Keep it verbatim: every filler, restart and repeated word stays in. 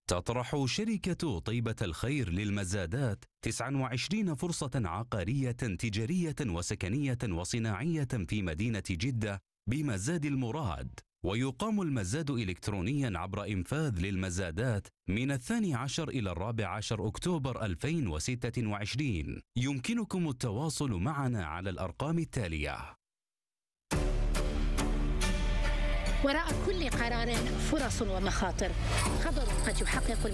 تطرح شركة طيبة الخير للمزادات تسعة وعشرين فرصة عقارية تجارية وسكنية وصناعية في مدينة جدة بمزاد المراد، ويقام المزاد إلكترونيا عبر إنفاذ للمزادات من الثاني عشر إلى الرابع عشر أكتوبر ألفين وستة وعشرين. يمكنكم التواصل معنا على الأرقام التالية. وراء كل قرار فرص ومخاطر، خبر قد يحقق